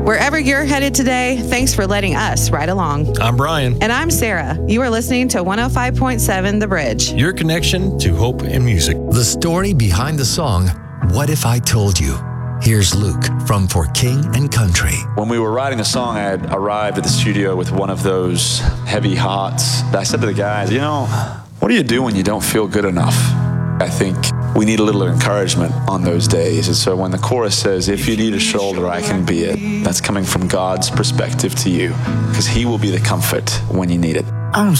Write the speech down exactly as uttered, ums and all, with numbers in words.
Wherever you're headed today, thanks for letting us ride along. I'm Brian. And I'm Sarah. You are listening to one oh five point seven The Bridge. Your connection to hope and music. The story behind the song, What If I Told You? Here's Luke from For King and Country. When we were writing the song, I had arrived at the studio with one of those heavy hearts. I said to the guys, you know, what do you do when you don't feel good enough? I think we need a little encouragement on those days. And so when the chorus says, if you need a shoulder, I can be it, that's coming from God's perspective to you, because he will be the comfort when you need it. I'm